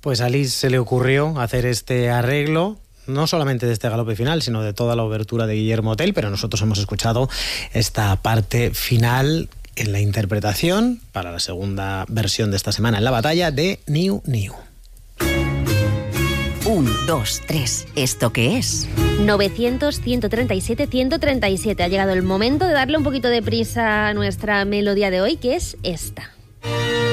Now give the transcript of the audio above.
Pues a Lis se le ocurrió hacer este arreglo, no solamente de este galope final, sino de toda la obertura de Guillermo Tell, pero nosotros hemos escuchado esta parte final en la interpretación para la segunda versión de esta semana en la batalla de Niu Niu. 1, 2, 3. ¿Esto qué es? 900, 137, 137. Ha llegado el momento de darle un poquito de prisa a nuestra melodía de hoy, que es esta.